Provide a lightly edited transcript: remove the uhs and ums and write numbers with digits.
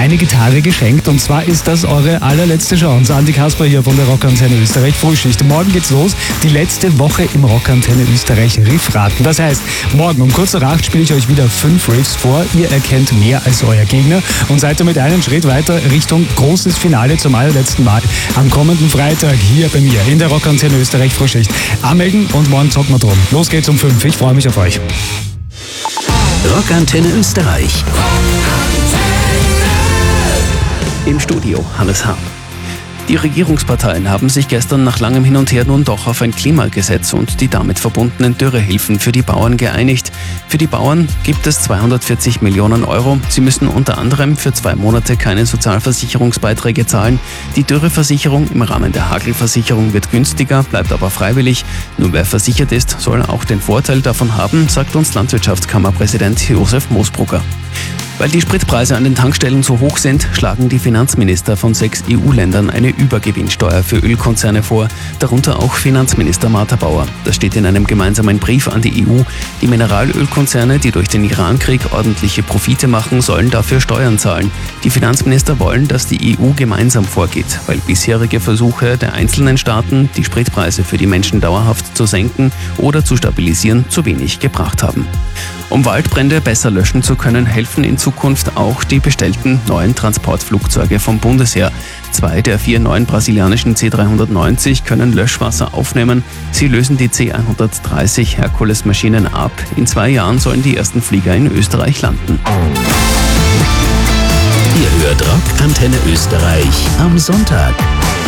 eine Gitarre geschenkt. Und zwar ist das eure allerletzte Chance. Andi Kasper hier von der Rockantenne Österreich Frühschicht. Morgen geht's los. Die letzte Woche im Rockantenne Österreich Riffraten. Das heißt, morgen um kurz nach 8 spiele ich euch wieder 5 Riffs vor. Ihr erkennt mehr als euer Gegner und seid damit einen Schritt weiter Richtung großes Finale zum allerletzten Mal am kommenden Freitag hier bei mir in der Rockantenne Österreich Frühschicht. Anmelden und morgen zocken wir drum. Los geht's um 5. Ich freue mich auf euch. Rockantenne Österreich. Im Studio Hannes Hahn. Die Regierungsparteien haben sich gestern nach langem Hin und Her nun doch auf ein Klimagesetz und die damit verbundenen Dürrehilfen für die Bauern geeinigt. Für die Bauern gibt es 240 Millionen Euro. Sie müssen unter anderem für 2 Monate keine Sozialversicherungsbeiträge zahlen. Die Dürreversicherung im Rahmen der Hagelversicherung wird günstiger, bleibt aber freiwillig. Nur wer versichert ist, soll auch den Vorteil davon haben, sagt uns Landwirtschaftskammerpräsident Josef Moosbrugger. Weil die Spritpreise an den Tankstellen so hoch sind, schlagen die Finanzminister von 6 EU-Ländern eine Übergewinnsteuer für Ölkonzerne vor, darunter auch Finanzminister Martha Bauer. Das steht in einem gemeinsamen Brief an die EU. Die Mineralölkonzerne, die durch den Irankrieg ordentliche Profite machen, sollen dafür Steuern zahlen. Die Finanzminister wollen, dass die EU gemeinsam vorgeht, weil bisherige Versuche der einzelnen Staaten, die Spritpreise für die Menschen dauerhaft zu senken oder zu stabilisieren, zu wenig gebracht haben. Um Waldbrände besser löschen zu können, helfen in Zukunft auch die bestellten neuen Transportflugzeuge vom Bundesheer. 2 der 4 neuen brasilianischen C-390 können Löschwasser aufnehmen. Sie lösen die C-130 Herkules-Maschinen ab. In 2 Jahren sollen die ersten Flieger in Österreich landen. Ihr hört Rockantenne Österreich am Sonntag.